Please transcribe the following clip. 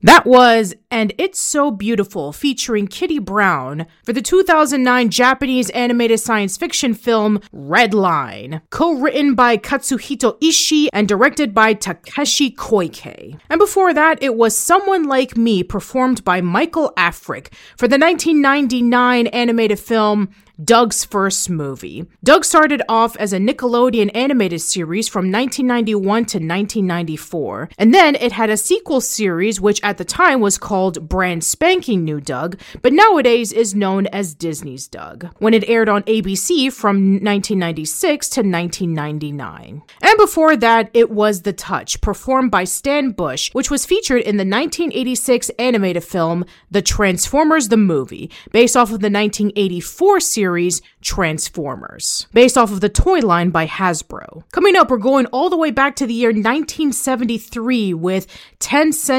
That was And It's So Beautiful, featuring Kitty Brown, for the 2009 Japanese animated science fiction film Red Line, co-written by Katsuhito Ishii and directed by Takeshi Koike. And before that, it was Someone Like Me, performed by Michael Afric, for the 1999 animated film Doug's First Movie. Doug started off as a Nickelodeon animated series from 1991 to 1994, and then it had a sequel series which at the time was called Brand Spanking New Doug, but nowadays is known as Disney's Doug, when it aired on ABC from 1996 to 1999. And before that, it was The Touch, performed by Stan Bush, which was featured in the 1986 animated film The Transformers the Movie, based off of the 1984 series Transformers, based off of the toy line by Hasbro. Coming up, we're going all the way back to the year 1973 with 10 Cent